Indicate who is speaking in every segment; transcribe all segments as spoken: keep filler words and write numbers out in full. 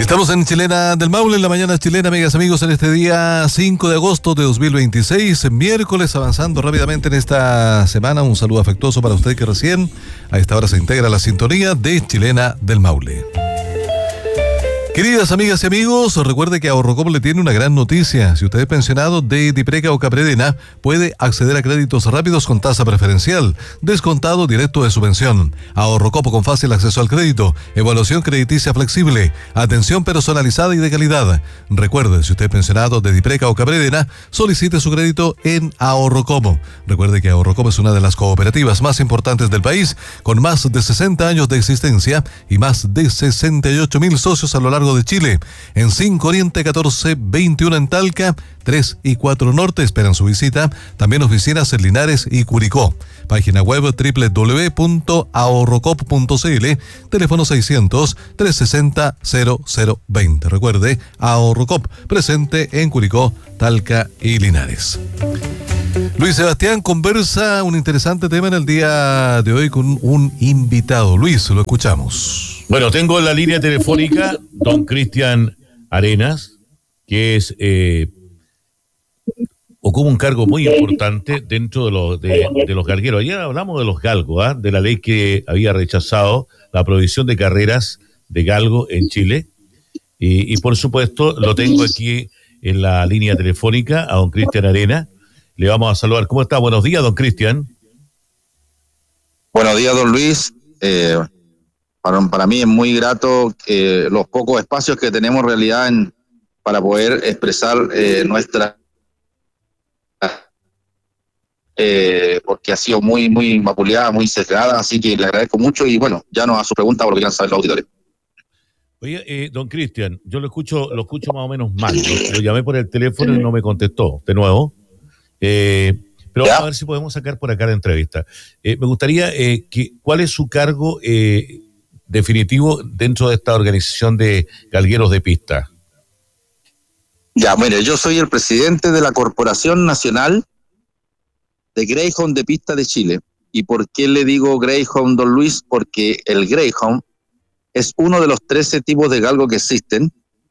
Speaker 1: Estamos en Chilena del Maule, en la mañana chilena, amigas, amigos, en este día cinco de agosto de dos mil veintiséis, miércoles, avanzando rápidamente en esta semana. Un saludo afectuoso para usted que recién a esta hora se integra a la sintonía de Chilena del Maule. Queridas amigas y amigos, recuerde que Ahorrocop le tiene una gran noticia. Si usted es pensionado de Dipreca o Capredena, puede acceder a créditos rápidos con tasa preferencial, descontado directo de su pensión. Ahorrocop con fácil acceso al crédito, evaluación crediticia flexible, atención personalizada y de calidad. Recuerde, si usted es pensionado de Dipreca o Capredena, solicite su crédito en Ahorrocop. Recuerde que Ahorrocop es una de las cooperativas más importantes del país, con más de sesenta años de existencia y más de sesenta y ocho mil socios a lo largo de Chile. En cinco Oriente, catorce veintiuno en Talca, tres y cuatro Norte esperan su visita. También oficinas en Linares y Curicó. Página web doble u doble u doble u punto ahorrocop punto c l, teléfono seiscientos, trescientos sesenta, cero cero veinte. Recuerde, Ahorrocop, presente en Curicó, Talca y Linares. Luis Sebastián conversa un interesante tema en el día de hoy con un invitado. Luis, lo escuchamos.
Speaker 2: Bueno, tengo en la línea telefónica don Cristian Arenas, que es eh, ocupa un cargo muy importante dentro de los de, de los galgueros. Ayer hablamos de los galgos, ¿eh? De la ley que había rechazado la prohibición de carreras de galgo en Chile. Y, y por supuesto lo tengo aquí en la línea telefónica a don Cristian Arenas. Le vamos a saludar. ¿Cómo está? Buenos días, don Cristian.
Speaker 3: Buenos días, don Luis. Eh, para, para mí es muy grato eh, los pocos espacios que tenemos en realidad en, para poder expresar eh, nuestra... Eh, porque ha sido muy, muy vapuleada, muy sesgada, así que le agradezco mucho y bueno, ya no a su pregunta porque quieran saber los auditores.
Speaker 2: Oye, eh, don Cristian, yo lo escucho, lo escucho más o menos mal. Lo, lo llamé por el teléfono y no me contestó de nuevo. Eh, pero vamos a ver si podemos sacar por acá la entrevista. Eh, me gustaría, eh, que, ¿cuál es su cargo eh, definitivo dentro de esta organización de galgueros de pista?
Speaker 3: Ya, mire, yo soy el presidente de la Corporación Nacional de Greyhound de Pista de Chile. ¿Y por qué le digo Greyhound, don Luis? Porque el Greyhound es uno de los trece tipos de galgo que existen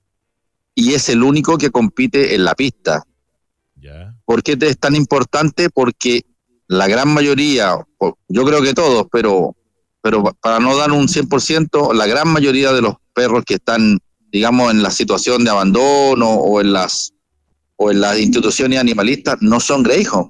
Speaker 3: y es el único que compite en la pista.
Speaker 2: Ya.
Speaker 3: ¿Por qué es tan importante? Porque la gran mayoría, yo creo que todos, pero, pero para no dar un cien por ciento, la gran mayoría de los perros que están, digamos, en la situación de abandono o en las, o en las instituciones animalistas no son Greyhound.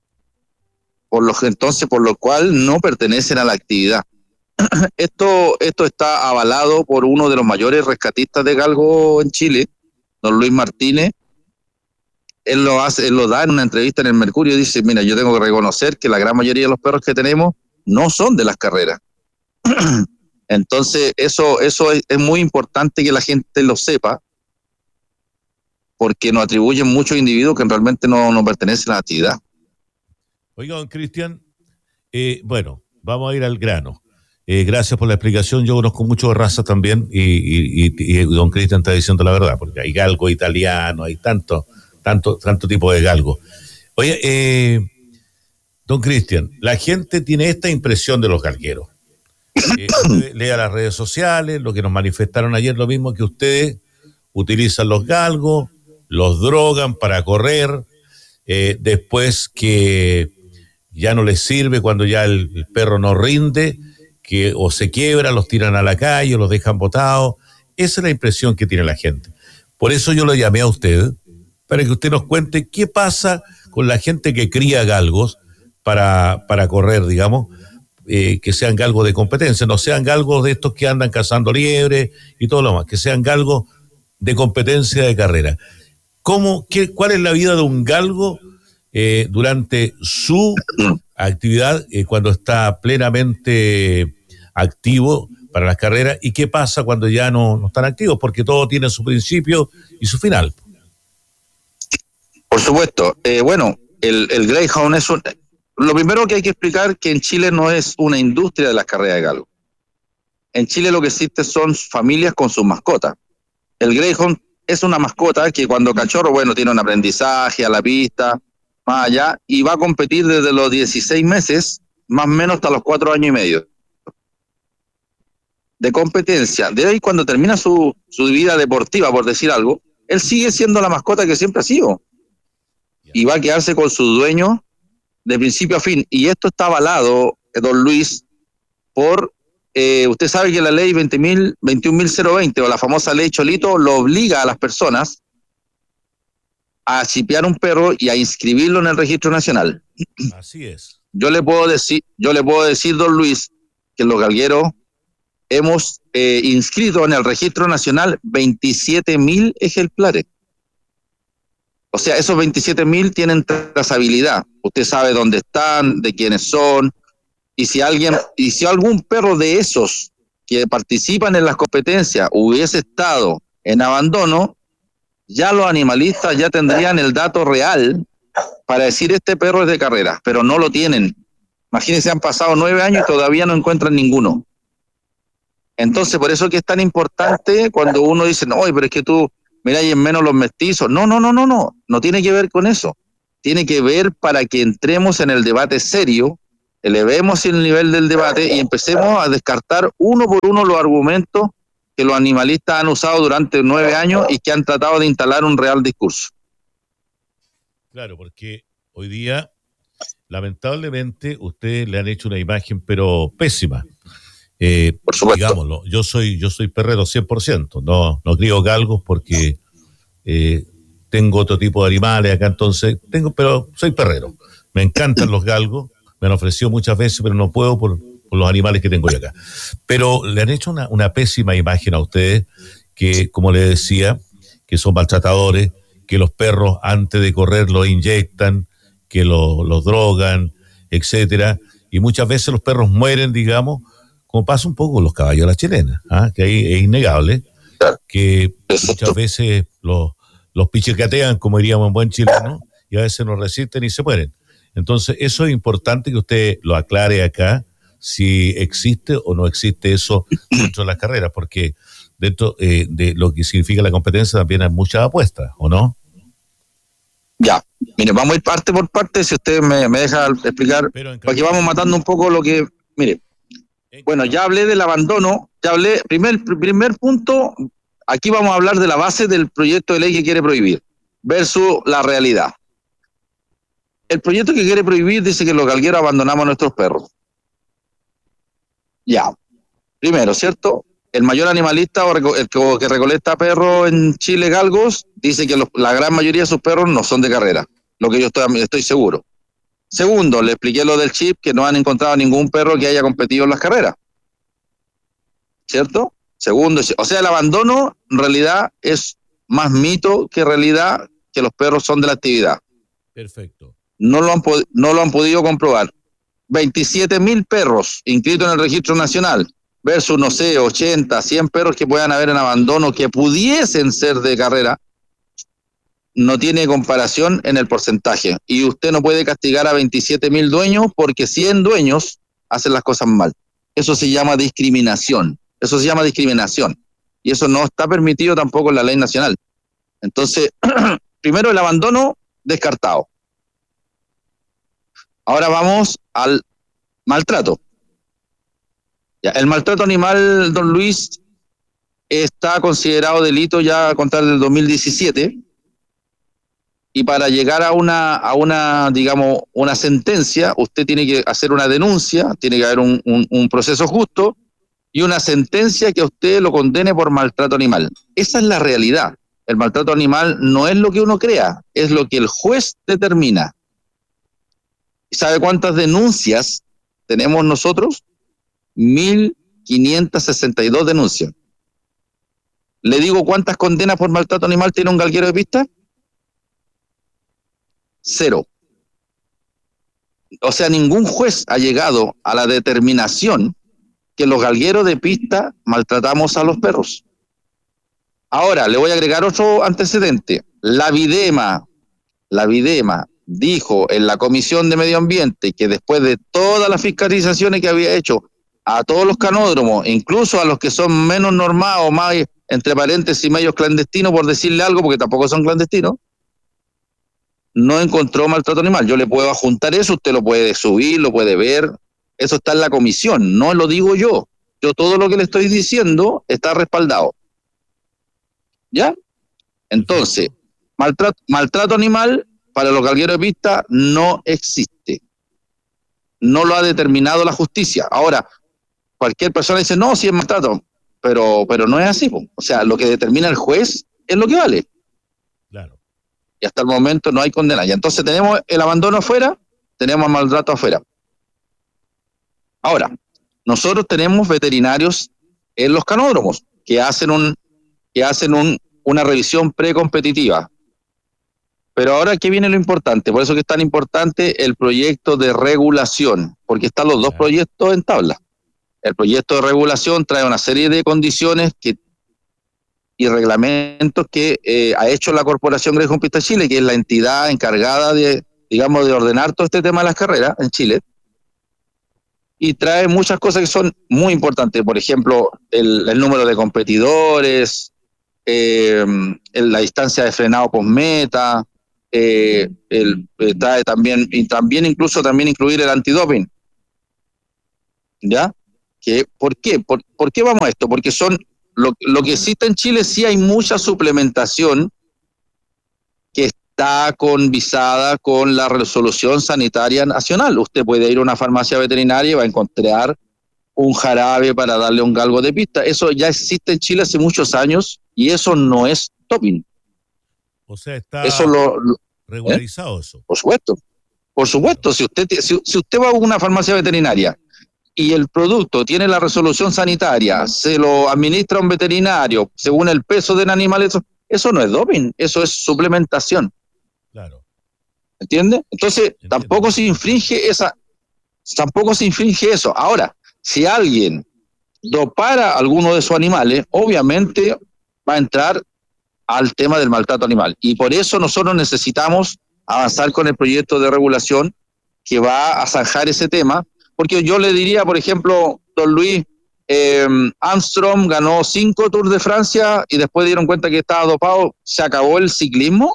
Speaker 3: Por lo, entonces, por lo cual no pertenecen a la actividad. Esto, esto está avalado por uno de los mayores rescatistas de galgo en Chile, don Luis Martínez. Él lo hace, él lo da en una entrevista en el Mercurio y dice, mira, yo tengo que reconocer que la gran mayoría de los perros que tenemos no son de las carreras. Entonces, eso, eso es, es muy importante que la gente lo sepa, porque nos atribuyen muchos individuos que realmente no, no pertenecen a la actividad.
Speaker 2: Oiga, don Cristian, eh, bueno, vamos a ir al grano. Eh, gracias por la explicación. Yo conozco mucho de raza también y, y, y, y don Cristian está diciendo la verdad, porque hay galgo italiano, hay tanto, tanto, tanto tipo de galgo. Oye, eh, don Cristian, la gente tiene esta impresión de los galgueros. Eh, lea las redes sociales, lo que nos manifestaron ayer, lo mismo que ustedes utilizan los galgos, los drogan para correr, eh, después que ya no les sirve cuando ya el, el perro no rinde, que o se quiebra, los tiran a la calle, o los dejan botados. Esa es la impresión que tiene la gente. Por eso yo lo llamé a usted, para que usted nos cuente qué pasa con la gente que cría galgos para, para correr, digamos, eh, que sean galgos de competencia, no sean galgos de estos que andan cazando liebre y todo lo demás, que sean galgos de competencia de carrera. ¿Cómo, qué, ¿Cuál es la vida de un galgo eh, durante su actividad, eh, cuando está plenamente activo para las carreras, y qué pasa cuando ya no, no están activos? Porque todo tiene su principio y su final.
Speaker 3: Por supuesto. Eh, bueno, el, el Greyhound es un... Lo primero que hay que explicar que en Chile no es una industria de las carreras de galgo. En Chile lo que existe son familias con sus mascotas. El Greyhound es una mascota que cuando cachorro, bueno, tiene un aprendizaje a la pista, más allá, y va a competir desde los dieciséis meses, más o menos hasta los cuatro años y medio. de competencia, de hoy cuando termina su, su vida deportiva, por decir algo, él sigue siendo la mascota que siempre ha sido. Y va a quedarse con su dueño de principio a fin. Y esto está avalado, don Luis, por, eh, usted sabe que la ley veinte mil, veintiún mil veinte, o la famosa ley Cholito, lo obliga a las personas a chipear un perro y a inscribirlo en el registro nacional.
Speaker 2: Así es.
Speaker 3: Yo le puedo decir, yo le puedo decir, don Luis, que los galgueros hemos eh, inscrito en el registro nacional veintisiete mil ejemplares. O sea, esos veintisiete mil tienen trazabilidad. Usted sabe dónde están, de quiénes son, y si alguien, y si algún perro de esos que participan en las competencias hubiese estado en abandono, ya los animalistas ya tendrían el dato real para decir este perro es de carrera, pero no lo tienen. Imagínense, han pasado nueve años y todavía no encuentran ninguno. Entonces, por eso que es tan importante cuando uno dice, no, pero es que tú miráis en menos los mestizos. No, no, no, no, no, no tiene que ver con eso. Tiene que ver para que entremos en el debate serio, elevemos el nivel del debate y empecemos a descartar uno por uno los argumentos que los animalistas han usado durante nueve años y que han tratado de instalar un real discurso.
Speaker 2: Claro, porque hoy día, lamentablemente, ustedes le han hecho una imagen, pero pésima. Eh,
Speaker 3: Por supuesto.
Speaker 2: Digámoslo, yo soy, yo soy perrero cien por ciento, no, no crío galgos porque eh, tengo otro tipo de animales acá, entonces, tengo, pero soy perrero. Me encantan los galgos, me han ofrecido muchas veces, pero no puedo por, por los animales que tengo yo acá. Pero le han hecho una, una pésima imagen a ustedes, que, como le decía, que son maltratadores, que los perros antes de correr los inyectan, que los lo drogan, etcétera, y muchas veces los perros mueren, digamos, como pasa un poco con los caballos de la chilena, ¿ah? Que ahí es innegable que muchas veces los, los pichicatean, como diríamos en buen chileno, y a veces no resisten y se mueren. Entonces, eso es importante que usted lo aclare acá, si existe o no existe eso dentro de las carreras, porque dentro eh, de lo que significa la competencia también hay muchas apuestas, ¿o no?
Speaker 3: Ya, mire, vamos a ir parte por parte, si usted me, me deja explicar, porque vamos matando un poco lo que, mire, bueno, ya hablé del abandono, ya hablé, primer, primer punto, aquí vamos a hablar de la base del proyecto de ley que quiere prohibir, versus la realidad. El proyecto que quiere prohibir dice que los galgueros abandonamos a nuestros perros. Ya, primero, ¿cierto? El mayor animalista o el que recolecta perros en Chile, galgos, dice que los, la gran mayoría de sus perros no son de carrera, lo que yo estoy, estoy seguro. Segundo, le expliqué lo del chip, que no han encontrado ningún perro que haya competido en las carreras, ¿cierto? Segundo, o sea, el abandono en realidad es más mito que realidad, que los perros son de la actividad.
Speaker 2: Perfecto.
Speaker 3: No lo han, no lo han podido comprobar. veintisiete mil perros inscritos en el registro nacional versus, no sé, ochenta, cien perros que puedan haber en abandono que pudiesen ser de carrera, no tiene comparación en el porcentaje. Y usted no puede castigar a veintisiete mil dueños porque cien dueños hacen las cosas mal. Eso se llama discriminación. Eso se llama discriminación. Y eso no está permitido tampoco en la ley nacional. Entonces, primero el abandono descartado. Ahora vamos al maltrato. Ya, el maltrato animal, don Luis, está considerado delito ya a contar del dos mil diecisiete, y para llegar a una, a una, digamos, una sentencia, usted tiene que hacer una denuncia, tiene que haber un, un, un proceso justo y una sentencia que a usted lo condene por maltrato animal. Esa es la realidad. El maltrato animal no es lo que uno crea, es lo que el juez determina. ¿Sabe cuántas denuncias tenemos nosotros? mil quinientas sesenta y dos denuncias. ¿Le digo cuántas condenas por maltrato animal tiene un galguero de pista? Cero. O sea, ningún juez ha llegado a la determinación que los galgueros de pista maltratamos a los perros. Ahora, le voy a agregar otro antecedente. La Videma, la Videma dijo en la Comisión de Medio Ambiente que después de todas las fiscalizaciones que había hecho a todos los canódromos, incluso a los que son menos normados, más entre paréntesis medios clandestinos, por decirle algo, porque tampoco son clandestinos, no encontró maltrato animal. Yo le puedo adjuntar eso, usted lo puede subir, lo puede ver, eso está en la comisión, no lo digo yo, Yo todo lo que le estoy diciendo está respaldado. ¿Ya? Entonces, maltrato, maltrato animal para los galgueros de pista no existe. No lo ha determinado la justicia. Ahora, cualquier persona dice, no, si es maltrato, pero, pero no es así. Po. O sea, lo que determina el juez es lo que vale.
Speaker 2: Claro.
Speaker 3: Y hasta el momento no hay condena. Y entonces tenemos el abandono afuera, tenemos el maltrato afuera. Ahora, nosotros tenemos veterinarios en los canódromos que hacen un, que hacen un, una revisión precompetitiva. Pero ahora, ¿qué viene lo importante? Por eso que es tan importante el proyecto de regulación, porque están los dos proyectos en tabla. El proyecto de regulación trae una serie de condiciones que, y reglamentos que eh, ha hecho la Corporación Greyhound Pista Chile, que es la entidad encargada de, digamos, de ordenar todo este tema de las carreras en Chile. Y trae muchas cosas que son muy importantes. Por ejemplo, el, el número de competidores, eh, el, la distancia de frenado post-meta, eh, el, eh, trae también, y también incluso también incluir el antidoping. ¿Ya? ¿Qué? ¿Por qué? ¿Por, ¿Por qué vamos a esto? Porque son lo, lo que existe en Chile, sí hay mucha suplementación que está convisada con la resolución sanitaria nacional. Usted puede ir a una farmacia veterinaria y va a encontrar un jarabe para darle un galgo de pista. Eso ya existe en Chile hace muchos años y eso no es doping.
Speaker 2: O sea, está
Speaker 3: eso lo, lo,
Speaker 2: regularizado
Speaker 3: ¿eh?
Speaker 2: eso.
Speaker 3: Por supuesto. Por supuesto, si usted, si, si usted va a una farmacia veterinaria y el producto tiene la resolución sanitaria, se lo administra un veterinario según el peso del animal, eso, eso no es doping, eso es suplementación.
Speaker 2: Claro.
Speaker 3: ¿Entiende? Entonces, Entiendo. tampoco se infringe esa, tampoco se infringe eso. Ahora, si alguien dopara alguno de sus animales, obviamente va a entrar al tema del maltrato animal. Y por eso nosotros necesitamos avanzar con el proyecto de regulación que va a zanjar ese tema, porque yo le diría, por ejemplo, don Luis, eh, Armstrong ganó cinco Tours de Francia y después dieron cuenta que estaba dopado, ¿se acabó el ciclismo?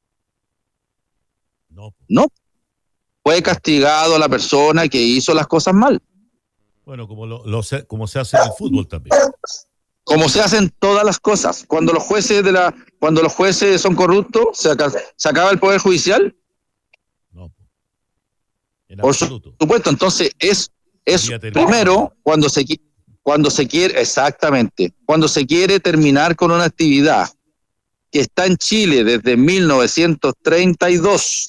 Speaker 2: No.
Speaker 3: No. Fue castigado a la persona que hizo las cosas mal.
Speaker 2: Bueno, como, lo, lo se, como se hace en el fútbol también.
Speaker 3: Como se hacen todas las cosas. Cuando los jueces de la, cuando los jueces son corruptos, se acaba, se acaba el poder judicial.
Speaker 2: No.
Speaker 3: Por supuesto, entonces es, es primero cuando se cuando se quiere, exactamente, cuando se quiere terminar con una actividad que está en Chile desde mil novecientos treinta y dos.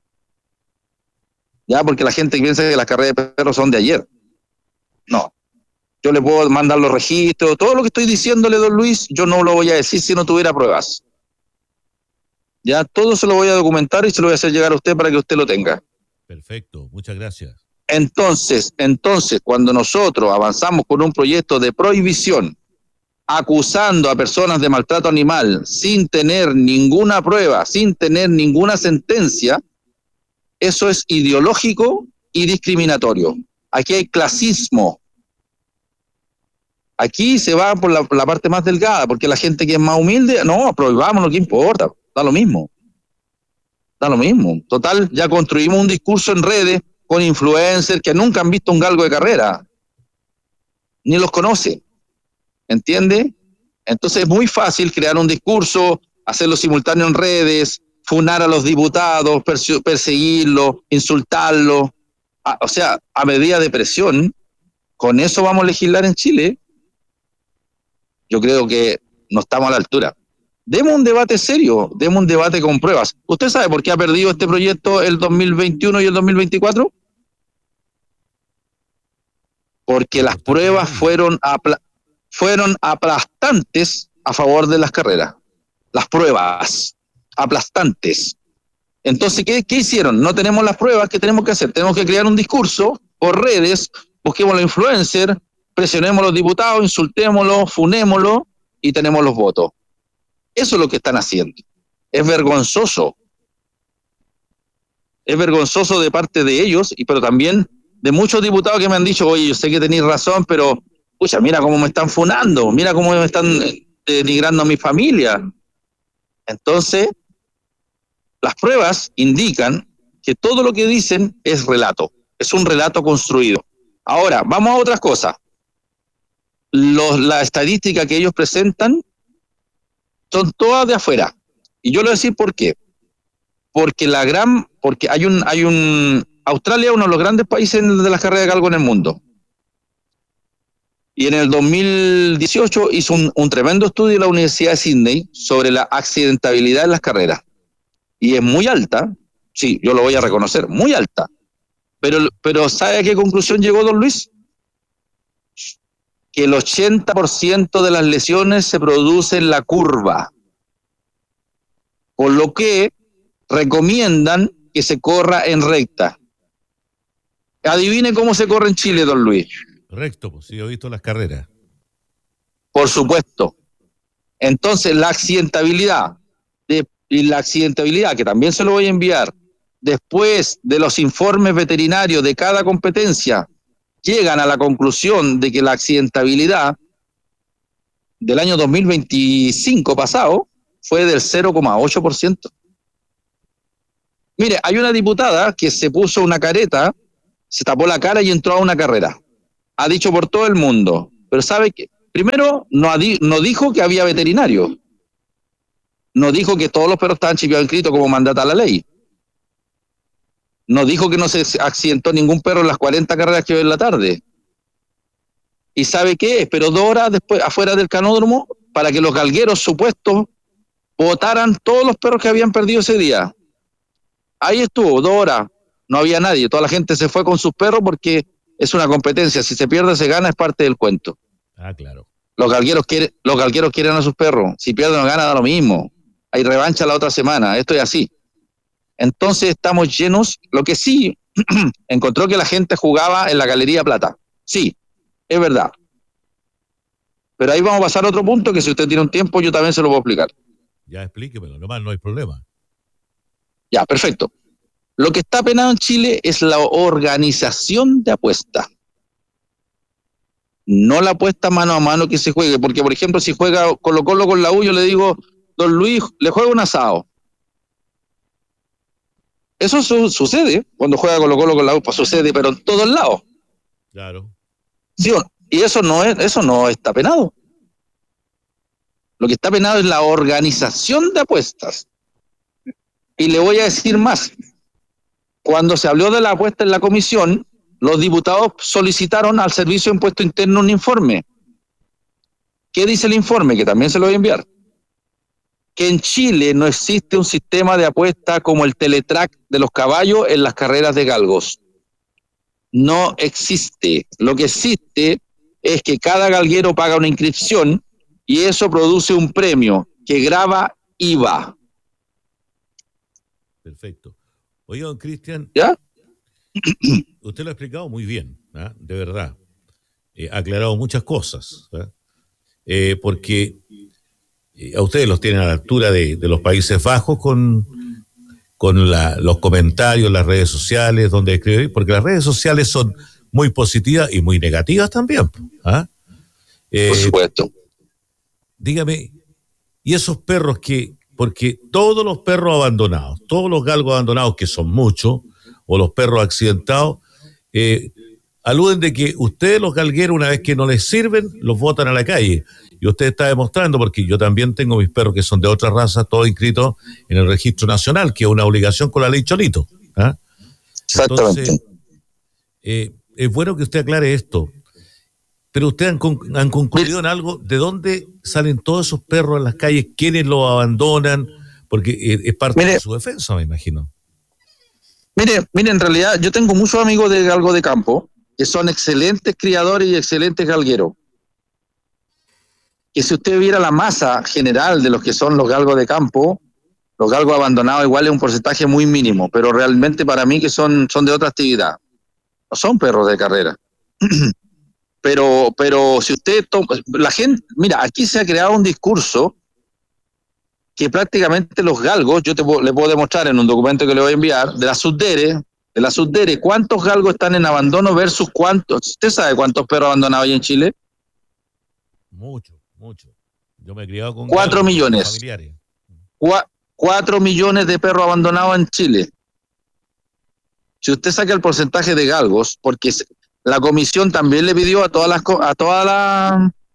Speaker 3: Ya, porque la gente piensa que las carreras de perros son de ayer. No. Yo le puedo mandar los registros, todo lo que estoy diciéndole, don Luis, yo no lo voy a decir si no tuviera pruebas. Ya, todo se lo voy a documentar y se lo voy a hacer llegar a usted para que usted lo tenga.
Speaker 2: Perfecto, muchas gracias.
Speaker 3: Entonces, entonces, cuando nosotros avanzamos con un proyecto de prohibición, acusando a personas de maltrato animal sin tener ninguna prueba, sin tener ninguna sentencia, eso es ideológico y discriminatorio. Aquí hay clasismo. Aquí se va por la, por la parte más delgada, porque la gente que es más humilde, no, prohibamos lo que importa, da lo mismo. Da lo mismo. Total, ya construimos un discurso en redes con influencers que nunca han visto un galgo de carrera, ni los conocen. ¿Entiende? Entonces es muy fácil crear un discurso, hacerlo simultáneo en redes, funar a los diputados, perse- perseguirlos, insultarlos. A, o sea, a medida de presión, con eso vamos a legislar en Chile. Yo creo que no estamos a la altura. Demos un debate serio, demos un debate con pruebas. ¿Usted sabe por qué ha perdido este proyecto el dos mil veintiuno y el dos mil veinticuatro? Porque las pruebas fueron, apla- fueron aplastantes a favor de las carreras. Las pruebas, aplastantes. Entonces, ¿qué, qué hicieron? No tenemos las pruebas, ¿qué tenemos que hacer? Tenemos que crear un discurso por redes, busquemos a los influencers, presionemos a los diputados, insultémoslos, funémoslos y tenemos los votos. Eso es lo que están haciendo. Es vergonzoso. Es vergonzoso de parte de ellos, y pero también de muchos diputados que me han dicho, oye, yo sé que tenéis razón, pero, pucha, mira cómo me están funando, mira cómo me están denigrando a mi familia. Entonces, las pruebas indican que todo lo que dicen es relato, es un relato construido. Ahora, vamos a otras cosas. los, la estadística que ellos presentan son todas de afuera. Y yo le voy a decir por qué. Porque la gran, porque hay un, hay un, Australia es uno de los grandes países de las carreras de galgo en el mundo. Y en el dos mil dieciocho hizo un, un tremendo estudio en la Universidad de Sydney sobre la accidentabilidad en las carreras. Y es muy alta, sí, yo lo voy a reconocer, muy alta. Pero, pero ¿sabe a qué conclusión llegó don Luis? Que el ochenta por ciento de las lesiones se produce en la curva. Por lo que recomiendan que se corra en recta. Adivine cómo se corre en Chile, don Luis.
Speaker 2: Recto, pues sí, he visto las carreras.
Speaker 3: Por supuesto. Entonces, la accidentabilidad, de, y la accidentabilidad, que también se lo voy a enviar, después de los informes veterinarios de cada competencia, llegan a la conclusión de que la accidentabilidad del año dos mil veinticinco pasado fue del cero coma ocho por ciento. Mire, hay una diputada que se puso una careta, se tapó la cara y entró a una carrera. Ha dicho por todo el mundo, pero ¿sabe qué? Primero, no, adi- no dijo que había veterinario. No dijo que todos los perros estaban chipeados inscritos como mandata la ley. No dijo que no se accidentó ningún perro en las cuarenta carreras que vio en la tarde. ¿Y sabe qué? Esperó dos horas después afuera del canódromo para que los galgueros supuestos votaran todos los perros que habían perdido ese día. Ahí estuvo, dos horas. No había nadie. Toda la gente se fue con sus perros porque es una competencia. Si se pierde, se gana, es parte del cuento.
Speaker 2: Ah, claro.
Speaker 3: Los galgueros quieren, los galgueros quieren a sus perros. Si pierden o ganan, da lo mismo. Hay revancha la otra semana. Esto es así. Entonces estamos llenos. Lo que sí, encontró que la gente jugaba en la Galería Plata. Sí, es verdad. Pero ahí vamos a pasar a otro punto que si usted tiene un tiempo, yo también se lo puedo explicar.
Speaker 2: Ya explíquemelo, nomás no hay problema.
Speaker 3: Ya, perfecto. Lo que está penado en Chile es la organización de apuesta. No la apuesta mano a mano que se juegue, porque por ejemplo si juega Colo Colo con la U, yo le digo, don Luis, le juega un asado. Eso su- sucede cuando juega Colo Colo con la U, pues sucede, pero en todos lados.
Speaker 2: Claro.
Speaker 3: ¿Sí o no? Y eso no es, eso no está penado. Lo que está penado es la organización de apuestas. Y le voy a decir más. Cuando se habló de la apuesta en la comisión, los diputados solicitaron al Servicio de Impuesto Interno un informe. ¿Qué dice el informe? Que también se lo voy a enviar. Que en Chile no existe un sistema de apuesta como el teletrack de los caballos en las carreras de galgos. No existe. Lo que existe es que cada galguero paga una inscripción y eso produce un premio que grava I V A.
Speaker 2: Perfecto. Oiga, don Cristian,
Speaker 3: ¿Ya?
Speaker 2: usted lo ha explicado muy bien, ¿ah? De verdad. Eh, ha aclarado muchas cosas, ¿ah? Eh, porque eh, a ustedes los tienen a la altura de, de los Países Bajos con, con la, los comentarios, las redes sociales, donde escriben, porque las redes sociales son muy positivas y muy negativas también. ¿Ah? Eh,
Speaker 3: Por supuesto.
Speaker 2: Dígame, ¿y esos perros que, porque todos los perros abandonados, todos los galgos abandonados, que son muchos, o los perros accidentados, eh, aluden de que ustedes los galgueros, una vez que no les sirven, los botan a la calle? Y usted está demostrando, porque yo también tengo mis perros que son de otra raza, todos inscritos en el registro nacional, que es una obligación con la ley Cholito. ¿Ah?
Speaker 3: Exactamente.
Speaker 2: Entonces, eh, es bueno que usted aclare esto. Pero ustedes han, con- han concluido en algo, ¿de dónde salen todos esos perros en las calles? ¿Quiénes los abandonan? Porque eh, es parte
Speaker 3: Mire,
Speaker 2: de su defensa, me imagino.
Speaker 3: Mire, mire, en realidad yo tengo muchos amigos de galgo de campo que son excelentes criadores y excelentes galgueros. Que si usted viera la masa general de los que son los galgos de campo, los galgos abandonados igual es un porcentaje muy mínimo, pero realmente para mí que son, son de otra actividad. No son perros de carrera. Pero, pero si usted toma, la gente, mira, aquí se ha creado un discurso que prácticamente los galgos, yo te puedo- le puedo demostrar en un documento que le voy a enviar, de la SUDDERE, de la SUDDERE, cuántos galgos están en abandono versus cuántos. ¿Usted sabe cuántos perros abandonados hay en Chile?
Speaker 2: Mucho, mucho. Yo me he criado con
Speaker 3: Cuatro
Speaker 2: galgos,
Speaker 3: millones.
Speaker 2: familiares.
Speaker 3: Cua- Cuatro millones de perros abandonados en Chile. Si usted saca el porcentaje de galgos, porque se- la comisión también le pidió a todas las co- a todas las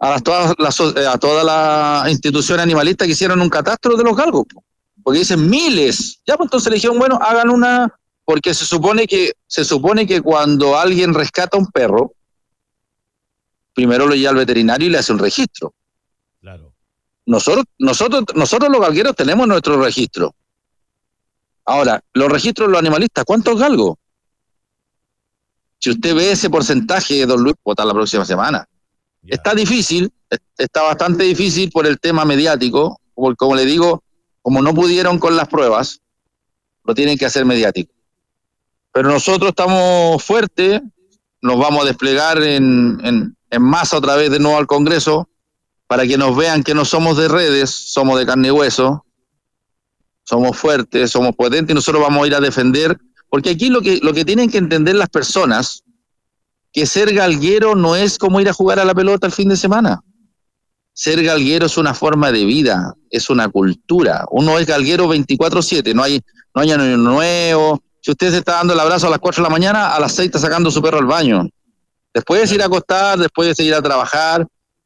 Speaker 3: a, las, todas, las, a todas las instituciones animalistas que hicieron un catastro de los galgos, porque dicen miles. Ya, pues entonces le dijeron, bueno, hagan una, porque se supone que se supone que cuando alguien rescata un perro, primero lo lleva al veterinario y le hace un registro.
Speaker 2: Claro.
Speaker 3: Nosotros, nosotros, nosotros los galgueros tenemos nuestro registro. Ahora, los registros de los animalistas, ¿cuántos galgos? Si usted ve ese porcentaje, don Luis, votar la próxima semana. Ya. Está difícil, está bastante difícil por el tema mediático, porque como le digo, como no pudieron con las pruebas, lo tienen que hacer mediático. Pero nosotros estamos fuertes, nos vamos a desplegar en, en, en masa otra vez de nuevo al Congreso, para que nos vean que no somos de redes, somos de carne y hueso, somos fuertes, somos potentes, y nosotros vamos a ir a defender, porque aquí lo que, lo que tienen que entender las personas, que ser galguero no es como ir a jugar a la pelota el fin de semana. Ser galguero es una forma de vida, es una cultura. Uno es galguero veinticuatro siete, no hay, no hay año nuevo. Si usted se está dando el abrazo a las cuatro de la mañana, a las seis está sacando su perro al baño. Después de ir a acostar, después de ir a trabajar,